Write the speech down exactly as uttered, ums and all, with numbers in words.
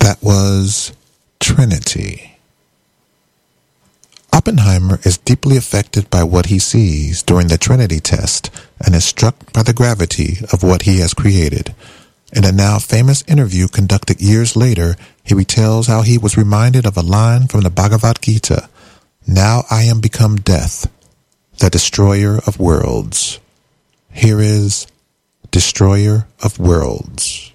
That was Trinity. Oppenheimer is deeply affected by what he sees during the Trinity test and is struck by the gravity of what he has created. In a now famous interview conducted years later, he retells how he was reminded of a line from the Bhagavad Gita, "Now I am become death, the destroyer of worlds." Here is Destroyer of Worlds.